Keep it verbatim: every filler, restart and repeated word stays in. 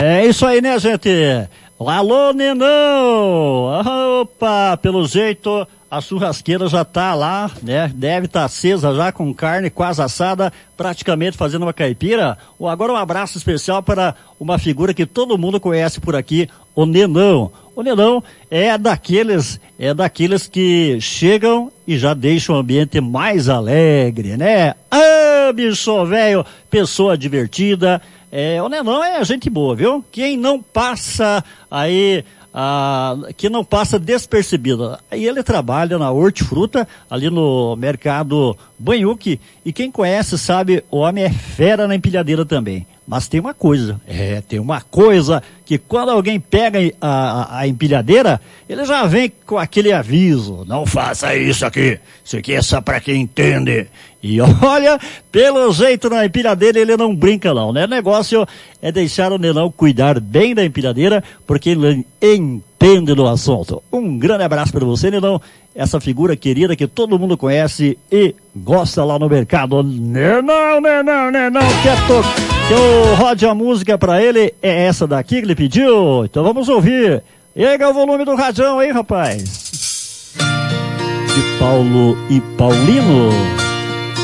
É isso aí, né, gente? Alô, Nenão! Opa, pelo jeito a churrasqueira já tá lá, né? Deve estar tá acesa já com carne quase assada, praticamente fazendo uma caipira. Ou agora um abraço especial para uma figura que todo mundo conhece por aqui, o Nenão. O Nenão é daqueles, é daqueles que chegam e já deixam o ambiente mais alegre, né? Ah, bicho velho, pessoa divertida. É, o Nenão é gente boa, viu? Quem não passa aí, ah, que não passa despercebido. Aí ele trabalha na hortifruta, ali no mercado Banhuque, e quem conhece sabe, o homem é fera na empilhadeira também. Mas tem uma coisa, é, tem uma coisa que quando alguém pega a, a, a empilhadeira, ele já vem com aquele aviso: não faça isso aqui, isso aqui é só para quem entende. E olha, pelo jeito na empilhadeira ele não brinca não, né? O negócio é deixar o Nenão cuidar bem da empilhadeira, porque ele entende do assunto. Um grande abraço para você, Nenão, essa figura querida que todo mundo conhece e gosta lá no mercado. Nenão, Nenão, Nenão, quer tocar? Que eu rode a música pra ele, é essa daqui que ele pediu. Então vamos ouvir. Pega o volume do radião aí, rapaz. De Paulo e Paulino.